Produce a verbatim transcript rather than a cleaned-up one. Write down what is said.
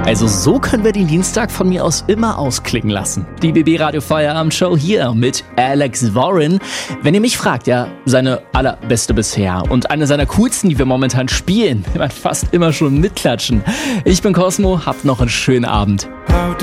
Also so können wir den Dienstag von mir aus immer ausklingen lassen. Die B B Radio Feierabend Show hier mit Alex Warren. Wenn ihr mich fragt, ja, seine allerbeste bisher und eine seiner coolsten, die wir momentan spielen, man fast immer schon mitklatschen. Ich bin Cosmo, habt noch einen schönen Abend. How